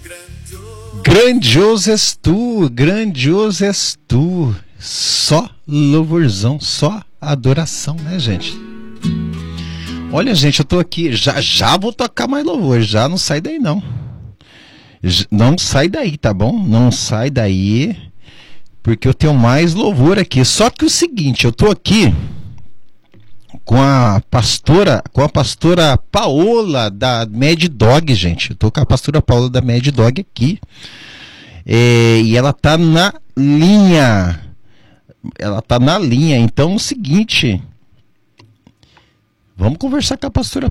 Grandioso és tu, só louvorzão, só adoração, né, gente? Olha, gente, eu tô aqui, já vou tocar mais louvor, já não sai daí não. Não sai daí, tá bom? Não sai daí, porque eu tenho mais louvor aqui. Só que o seguinte, eu tô aqui com a pastora Paola da Mad Dog, gente. Eu tô com a pastora Paola da Mad Dog aqui. E ela tá na linha. Então é o seguinte, vamos conversar com a pastora